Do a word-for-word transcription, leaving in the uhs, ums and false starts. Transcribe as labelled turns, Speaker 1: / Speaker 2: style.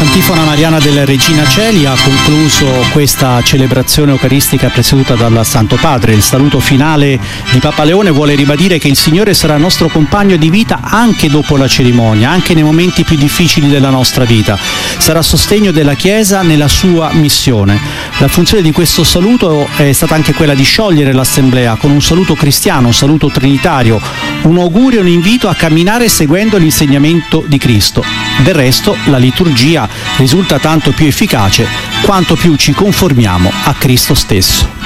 Speaker 1: L'antifona mariana della Regina Coeli ha concluso questa celebrazione eucaristica presieduta dal Santo Padre. Il saluto finale di Papa Leone vuole ribadire che il Signore sarà nostro compagno di vita anche dopo la cerimonia, anche nei momenti più difficili della nostra vita. Sarà sostegno della Chiesa nella sua missione. La funzione di questo saluto è stata anche quella di sciogliere l'Assemblea con un saluto cristiano, un saluto trinitario, un augurio e un invito a camminare seguendo l'insegnamento di Cristo. Del resto, la liturgia risulta tanto più efficace quanto più ci conformiamo a Cristo stesso.